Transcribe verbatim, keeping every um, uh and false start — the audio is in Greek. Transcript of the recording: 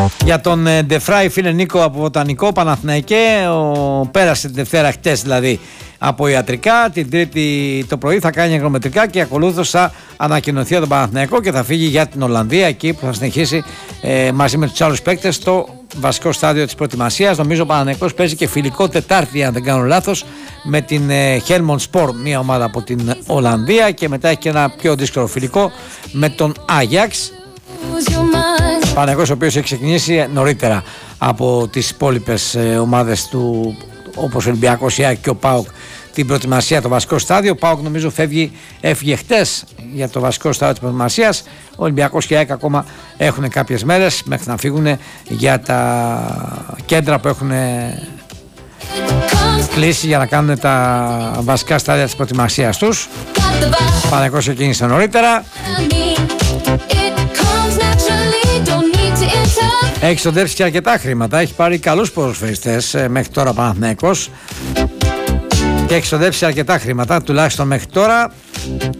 Για τον Ντεφράι, φίλε Νίκο από Βοτανικό Παναθηναϊκέ, ο, πέρασε την Δευτέρα χτες δηλαδή από ιατρικά, την Τρίτη το πρωί θα κάνει αγρομετρικά και ακολούθως θα ανακοινωθεί από τον Παναθηναϊκό και θα φύγει για την Ολλανδία, εκεί που θα συνεχίσει ε, μαζί με τους άλλους παίκτες το βασικό στάδιο της προετοιμασίας. Νομίζω ο Παναθηναϊκός παίζει και φιλικό Τετάρτη, αν δεν κάνω λάθος, με την ε, Helmond Sport, μια ομάδα από την Ολλανδία, και μετά έχει και ένα πιο δύσκολο φιλικό με τον Άγιαξ. Παναθηναϊκός ο οποίος έχει ξεκινήσει νωρίτερα από τις υπόλοιπες ε, ομάδες του, όπως ο Ολυμπιακός, η ΑΕΚ και ο ΠΑΟΚ, την προετοιμασία, το βασικό στάδιο. Ο ΠΑΟΚ νομίζω φεύγει, έφυγε χτες για το βασικό στάδιο της προετοιμασίας. Ο Ολυμπιακός και η ΑΕΚ ακόμα έχουν κάποιες μέρες μέχρι να φύγουν για τα κέντρα που έχουν κλείσει για να κάνουν τα βασικά στάδια της προετοιμασίας τους. Ο Παναθηναϊκός ξεκίνησε νωρίτερα. Έχει ξοδέψει και αρκετά χρήματα, έχει πάρει καλούς ποδοσφαιριστές ε, μέχρι τώρα ο Παναθηναϊκός και έχει ξοδέψει αρκετά χρήματα, τουλάχιστον μέχρι τώρα.